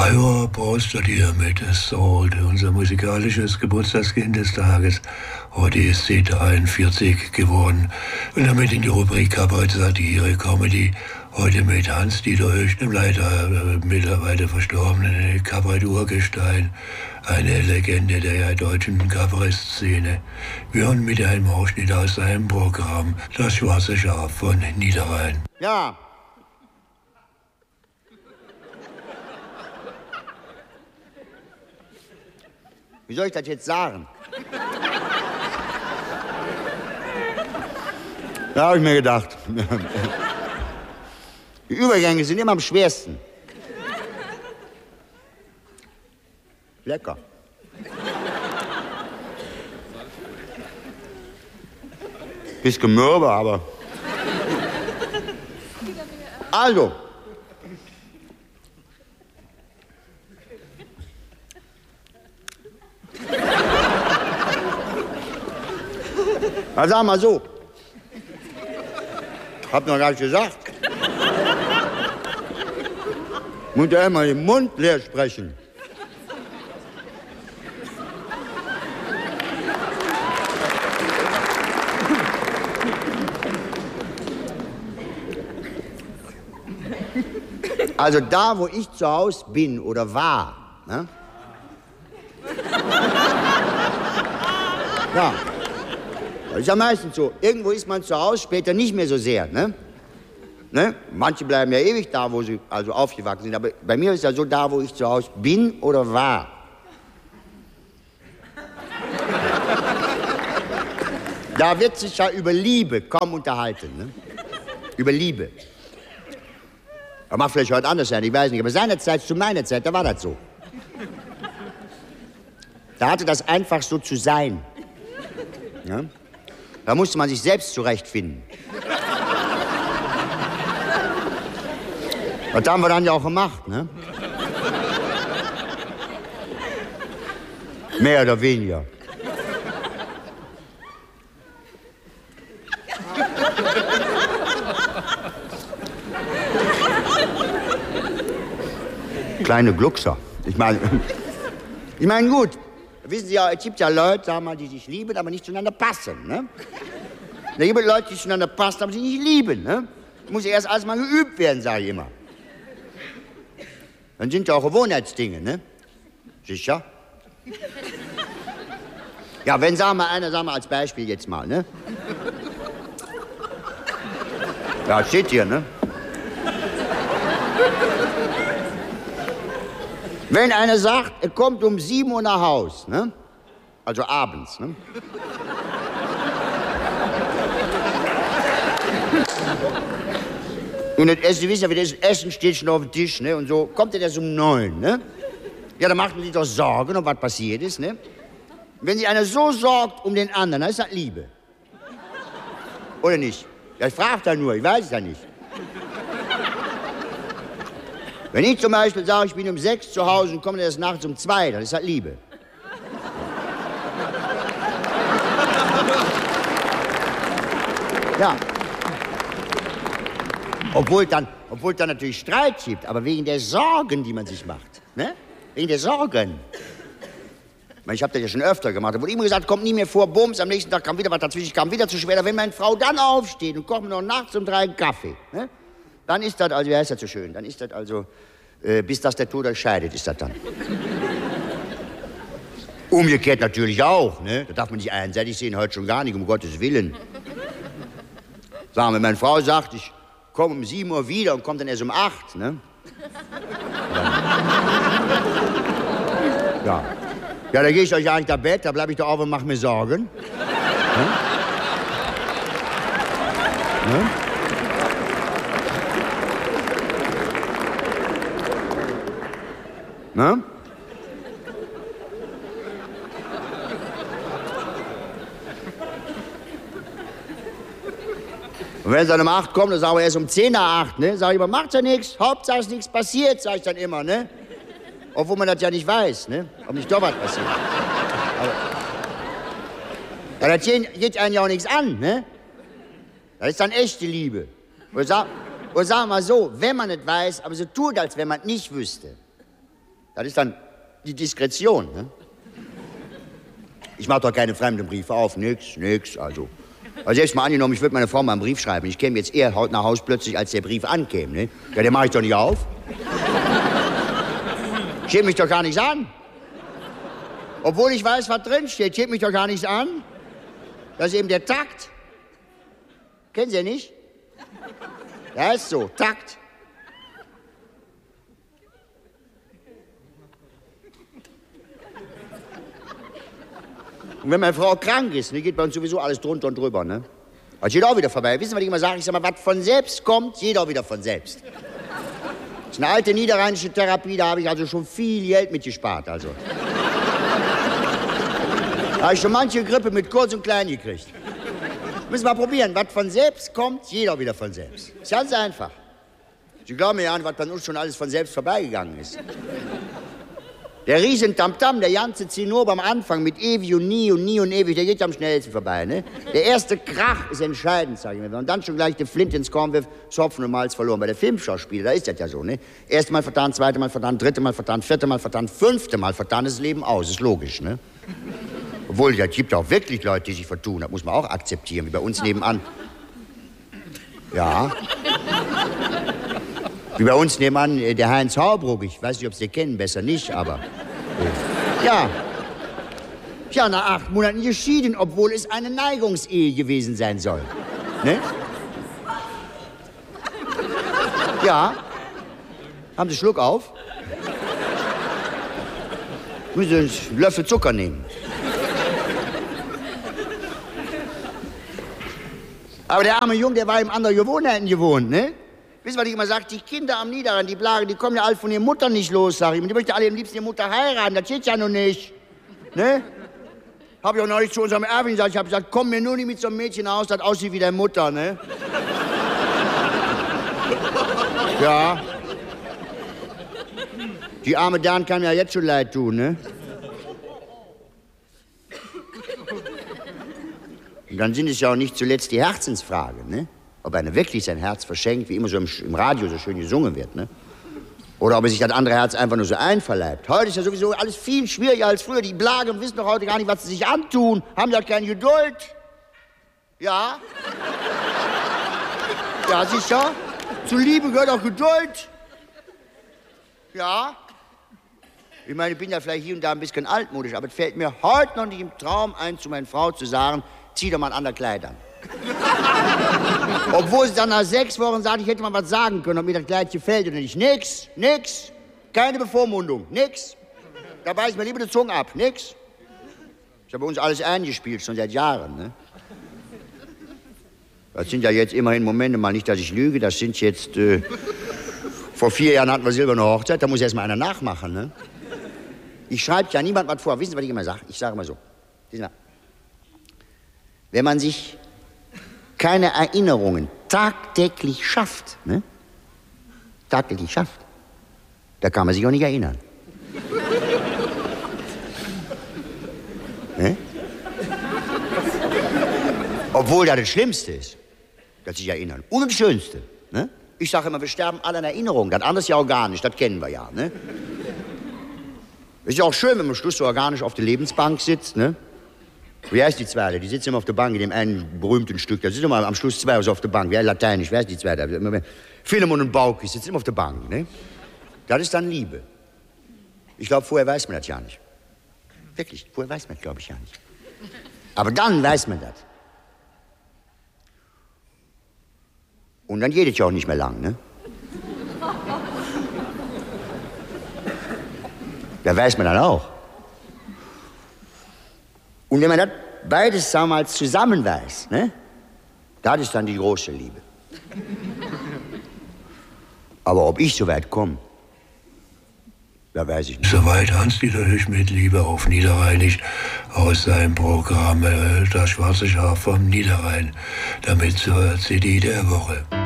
Ja, postet hiermit ist heute unser musikalisches Geburtstagskind des Tages. Heute ist sie 43 geworden. Und damit in die Rubrik Kabarett, Satire, Comedy. Heute mit Hans-Dieter Oesch, dem leider mittlerweile verstorbenen Kabarett-Urgestein. Eine Legende der deutschen Kabarett-Szene. Wir hören mit einem Ausschnitt aus seinem Programm Das Schwarze Schaf von Niederrhein. Ja. Wie soll ich das jetzt sagen? Da habe ich mir gedacht. Die Übergänge sind immer am schwersten. Lecker. Bisschen mürbe, aber... Also. Na, sag mal so. Hab noch gar nicht gesagt. Muss ja immer den Mund leer sprechen. Also da, wo ich zu Hause bin oder war, ne? Ja. Das ist ja meistens so. Irgendwo ist man zu Hause, später nicht mehr so sehr, ne? Ne? Manche bleiben ja ewig da, wo sie also aufgewachsen sind. Aber bei mir ist ja so, da, wo ich zu Hause bin oder war. Da wird sich ja über Liebe kaum unterhalten, ne? Über Liebe. Das mag vielleicht heute anders sein, ich weiß nicht. Aber seinerzeit, zu meiner Zeit, da war das so. Da hatte das einfach so zu sein. Ja? Da musste man sich selbst zurechtfinden. Das haben wir dann ja auch gemacht, ne? Mehr oder weniger. Kleine Gluckser. Ich meine gut. Wissen Sie ja, es gibt ja Leute, sagen wir, die sich lieben, aber nicht zueinander passen, ne? Da gibt es Leute, die zueinander passen, aber sie nicht lieben, ne? Das muss ja erst alles mal geübt werden, sage ich immer. Dann sind ja auch Gewohnheitsdinge, ne? Sicher? Ja, wenn, sagen wir als Beispiel jetzt mal, ne? Ja, steht hier, ne? Wenn einer sagt, er kommt um 7 Uhr nach Haus, ne? Also abends, ne? Und das Essen, Sie wissen ja, wie das Essen steht schon auf dem Tisch, ne? Und so kommt er erst um 9, ne? Ja, dann macht man sich doch Sorgen, um was passiert ist, ne? Wenn sich einer so sorgt um den anderen, dann ist das Liebe. Oder nicht? Ja, ich frage da nur, ich weiß es ja nicht. Wenn ich zum Beispiel sage, ich bin um 6 zu Hause und komme erst nachts um 2, dann ist das Liebe. Ja. Obwohl dann natürlich Streit gibt, aber wegen der Sorgen, die man sich macht. Ne? Wegen der Sorgen. Ich habe das ja schon öfter gemacht. Da wurde immer gesagt, kommt nie mehr vor, Bums, am nächsten Tag kam wieder was dazwischen, ich kam wieder zu spät. Wenn meine Frau dann aufsteht und kocht mir noch nachts um 3 einen Kaffee, ne? Dann ist das, also, wie heißt das so schön, dann ist das also, bis das der Tod euch scheidet, ist das dann. Umgekehrt natürlich auch, ne? Da darf man nicht einseitig sehen, heute schon gar nicht, um Gottes Willen. Sagen wir, wenn meine Frau sagt, ich komme um 7 Uhr wieder und kommt dann erst um 8, ne? Ja. Ja, da gehe ich euch eigentlich da Bett, da bleibe ich doch auf und mache mir Sorgen. Ne? Ne? Ne? Und wenn sie dann um 8 kommt, dann sagen wir erst um 10 nach 8, ne? Sag ich immer, macht ja nichts, Hauptsache ist nichts passiert, sag ich dann immer, ne? Obwohl man das ja nicht weiß, ne? Ob nicht doch was passiert. Aber ja, das geht einen ja auch nichts an, ne? Das ist dann echte Liebe. Und sagen wir mal so, wenn man es weiß, aber so tut, als wenn man es nicht wüsste. Das ist dann die Diskretion, ne? Ich mache doch keine fremden Briefe auf, nix, also. Also selbst mal angenommen, ich würde meiner Frau mal einen Brief schreiben. Ich käme jetzt eher nach Haus plötzlich, als der Brief ankäme, ne? Ja, den mache ich doch nicht auf. Ich heb mich doch gar nichts an. Obwohl ich weiß, was drin steht, ich heb mich doch gar nichts an. Das ist eben der Takt. Kennen Sie nicht? Ja, ist so, Takt. Und wenn meine Frau krank ist, ne, geht bei uns sowieso alles drunter und drüber, ne? Also geht auch wieder vorbei. Wissen Sie, was ich immer sage? Ich sage mal, was von selbst kommt, geht auch wieder von selbst. Das ist eine alte niederrheinische Therapie, da habe ich also schon viel Geld mitgespart, also. Da habe ich schon manche Grippe mit kurz und klein gekriegt. Müssen wir mal probieren. Was von selbst kommt, geht auch wieder von selbst. Ist ganz einfach. Sie glauben mir ja an, was bei uns schon alles von selbst vorbeigegangen ist. Der riesen Tamtam, der ganze Zinnober beim Anfang mit ewig und nie und ewig, der geht am schnellsten vorbei, ne? Der erste Krach ist entscheidend, sag ich mir. Wenn man dann schon gleich die Flinte ins Korn wirft, ist Hopfen und Malz verloren. Bei der Filmschauspieler, da ist das ja so, ne? Erste Mal vertan, zweite Mal vertan, dritte Mal vertan, vierte Mal vertan, fünfte Mal vertan, ist das Leben aus, ist logisch, ne? Obwohl, es gibt auch wirklich Leute, die sich vertun, das muss man auch akzeptieren, wie bei uns nebenan. Ja. Wie bei uns nebenan, der Heinz Haubruck, ich weiß nicht, ob Sie den kennen, besser nicht, aber... Ja. Ja, nach 8 Monaten geschieden, obwohl es eine Neigungsehe gewesen sein soll. Ne? Ja. Haben Sie Schluck auf? Müssen Sie einen Löffel Zucker nehmen. Aber der arme Junge, der war im anderen Gewohnheiten gewohnt, ne? Wisst ihr, was ich immer sage? Die Kinder am Niederrhein, die Blagen, die kommen ja alle von ihrer Mutter nicht los, sag ich. Und die möchten alle am liebsten ihre Mutter heiraten, das geht ja noch nicht. Ne? Hab ich auch neulich zu unserem Erwin gesagt, ich hab gesagt, komm mir nur nicht mit so einem Mädchen aus, das aussieht wie deine Mutter, ne? Ja. Die arme Dan kann mir ja jetzt schon leid tun, ne? Und dann sind es ja auch nicht zuletzt die Herzensfragen, ne? Ob einer wirklich sein Herz verschenkt, wie immer so im Radio so schön gesungen wird, ne? Oder ob er sich das andere Herz einfach nur so einverleibt. Heute ist ja sowieso alles viel schwieriger als früher. Die Blagen wissen doch heute gar nicht, was sie sich antun. Haben ja keine Geduld. Ja? Ja, sicher. Zur Liebe gehört auch Geduld. Ja? Ich meine, ich bin ja vielleicht hier und da ein bisschen altmodisch, aber es fällt mir heute noch nicht im Traum ein, zu meiner Frau zu sagen, zieh doch mal ein anderes Kleid an. Obwohl sie dann nach 6 Wochen sagt, ich hätte mal was sagen können, ob mir das Kleid gefällt oder nicht. Nix. Keine Bevormundung, nix. Da beißt mir lieber die Zunge ab, nix. Ich habe bei uns alles eingespielt, schon seit Jahren, ne? Das sind ja jetzt immerhin Momente, mal nicht, dass ich lüge, das sind jetzt, vor 4 Jahren hatten wir silberne Hochzeit, da muss erst mal einer nachmachen, ne? Ich schreibe ja niemand was vor. Wissen Sie, was ich immer sage? Ich sage immer so. Wenn man sich keine Erinnerungen tagtäglich schafft, ne? Tagtäglich schafft, da kann man sich auch nicht erinnern. Ne? Obwohl das Schlimmste ist, dass sich erinnern. Und das Schönste, ne? Ich sage immer, wir sterben alle an Erinnerungen. Das andere ist ja organisch, das kennen wir ja, ne? Ist ja auch schön, wenn man am Schluss so organisch auf der Lebensbank sitzt, ne? Wie heißt die zweite? Die sitzen immer auf der Bank in dem einen berühmten Stück. Da sitzen immer am Schluss 2 auf der Bank. Wie heißt Lateinisch? Wer ist die zweite? Philemon und Bauke sitzen immer auf der Bank, ne? Das ist dann Liebe. Ich glaube, vorher weiß man das ja nicht. Wirklich, vorher weiß man das, glaube ich, ja nicht. Aber dann weiß man das. Und dann geht es ja auch nicht mehr lang, ne? Da weiß man dann auch. Und wenn man das beides, sagen wir mal, zusammen weiß, ne? Das ist dann die große Liebe. Aber ob ich so weit komme, da weiß ich nicht. Soweit Hans-Dieter Hüschmidt, Liebe auf Niederrheinisch, aus seinem Programm Das schwarze Schaf vom Niederrhein, damit zur CD der Woche.